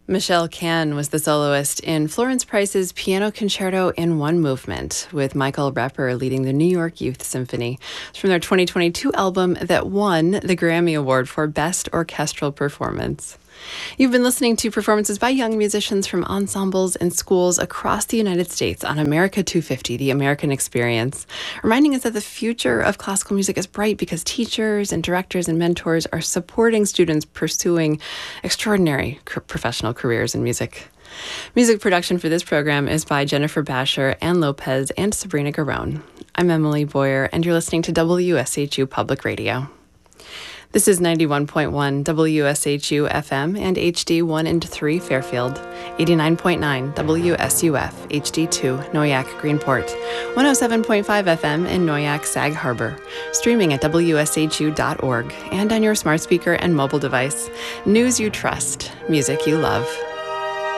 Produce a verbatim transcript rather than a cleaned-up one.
Michelle Can was the soloist in Florence Price's Piano Concerto in One Movement, with Michael Repper leading the New York Youth Symphony. It's from their twenty twenty-two album that won the Grammy Award for Best Orchestral Performance. You've been listening to performances by young musicians from ensembles and schools across the United States on America two fifty, The American Experience, reminding us that the future of classical music is bright because teachers and directors and mentors are supporting students pursuing extraordinary professional careers in music. Music production for this program is by Jennifer Basher, Ann Lopez, and Sabrina Garone. I'm Emily Boyer, and you're listening to W S H U Public Radio. This is ninety-one point one W S H U F M and H D one and three Fairfield, eighty-nine point nine W S U F H D two Noyak Greenport, one oh seven point five F M in Noyak Sag Harbor, streaming at W S H U dot org and on your smart speaker and mobile device. News you trust, music you love.